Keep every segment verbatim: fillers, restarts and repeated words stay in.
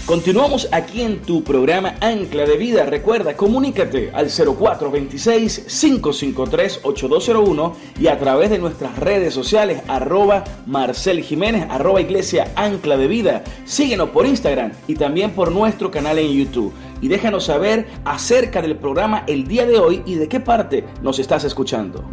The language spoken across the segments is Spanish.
Continuamos aquí en tu programa Ancla de Vida. Recuerda, comunícate al cero cuatro dos seis, cinco cinco tres, ocho dos cero uno y a través de nuestras redes sociales, arroba Marcel Jiménez, arroba Iglesia Ancla de Vida. Síguenos por Instagram y también por nuestro canal en YouTube. Y déjanos saber acerca del programa el día de hoy y de qué parte nos estás escuchando.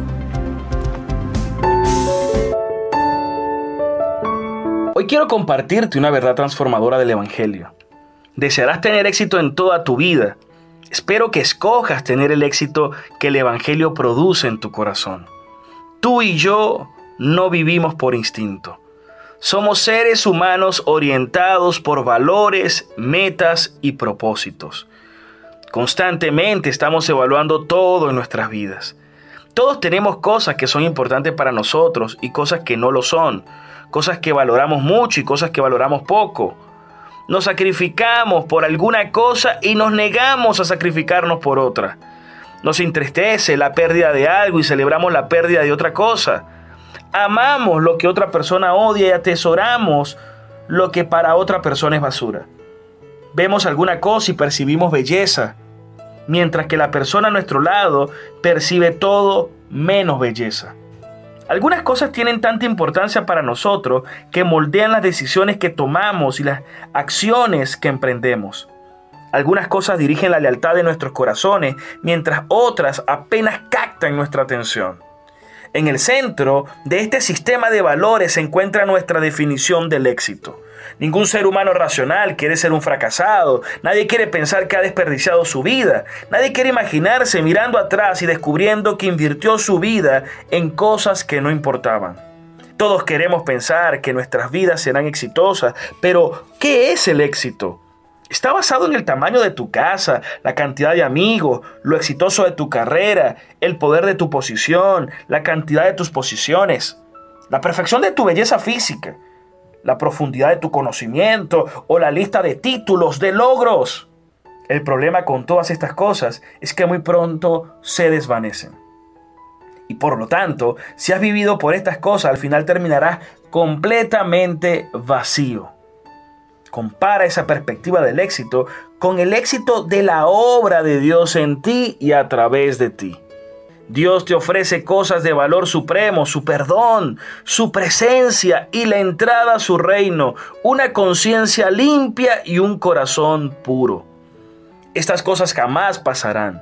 Hoy quiero compartirte una verdad transformadora del Evangelio. Desearás tener éxito en toda tu vida. Espero que escojas tener el éxito que el Evangelio produce en tu corazón. Tú y yo no vivimos por instinto. Somos seres humanos orientados por valores, metas y propósitos. Constantemente estamos evaluando todo en nuestras vidas. Todos tenemos cosas que son importantes para nosotros y cosas que no lo son. Cosas que valoramos mucho y cosas que valoramos poco. Nos sacrificamos por alguna cosa y nos negamos a sacrificarnos por otra. Nos entristece la pérdida de algo y celebramos la pérdida de otra cosa. Amamos lo que otra persona odia y atesoramos lo que para otra persona es basura. Vemos alguna cosa y percibimos belleza, mientras que la persona a nuestro lado percibe todo menos belleza. Algunas cosas tienen tanta importancia para nosotros que moldean las decisiones que tomamos y las acciones que emprendemos. Algunas cosas dirigen la lealtad de nuestros corazones, mientras otras apenas captan nuestra atención. En el centro de este sistema de valores se encuentra nuestra definición del éxito. Ningún ser humano racional quiere ser un fracasado. Nadie quiere pensar que ha desperdiciado su vida. Nadie quiere imaginarse mirando atrás y descubriendo que invirtió su vida en cosas que no importaban. Todos queremos pensar que nuestras vidas serán exitosas, pero ¿qué es el éxito? ¿Está basado en el tamaño de tu casa, la cantidad de amigos, lo exitoso de tu carrera, el poder de tu posición, la cantidad de tus posiciones, la perfección de tu belleza física, la profundidad de tu conocimiento o la lista de títulos, de logros? El problema con todas estas cosas es que muy pronto se desvanecen. Y por lo tanto, si has vivido por estas cosas, al final terminarás completamente vacío. Compara esa perspectiva del éxito con el éxito de la obra de Dios en ti y a través de ti. Dios te ofrece cosas de valor supremo, su perdón, su presencia y la entrada a su reino, una conciencia limpia y un corazón puro. Estas cosas jamás pasarán.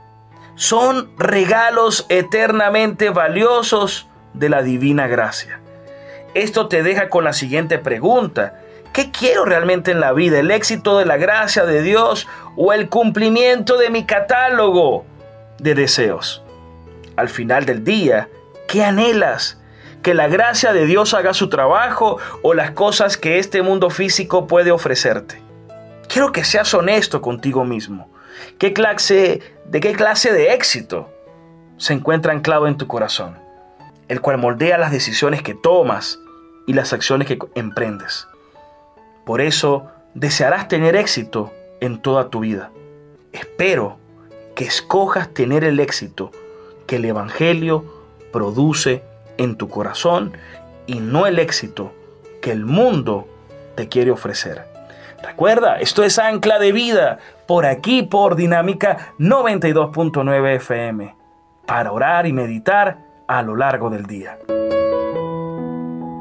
Son regalos eternamente valiosos de la divina gracia. Esto te deja con la siguiente pregunta: ¿qué quiero realmente en la vida? ¿El éxito de la gracia de Dios o el cumplimiento de mi catálogo de deseos? Al final del día, ¿qué anhelas? ¿Que la gracia de Dios haga su trabajo o las cosas que este mundo físico puede ofrecerte? Quiero que seas honesto contigo mismo. ¿Qué clase, ¿De qué clase de éxito se encuentra anclado en tu corazón? El cual moldea las decisiones que tomas y las acciones que emprendes. Por eso, desearás tener éxito en toda tu vida. Espero que escojas tener el éxito que el Evangelio produce en tu corazón y no el éxito que el mundo te quiere ofrecer. Recuerda, esto es Ancla de Vida, por aquí por Dinámica noventa y dos punto nueve F M, para orar y meditar a lo largo del día.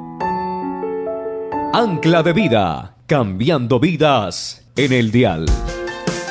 Ancla de Vida, cambiando vidas en el dial.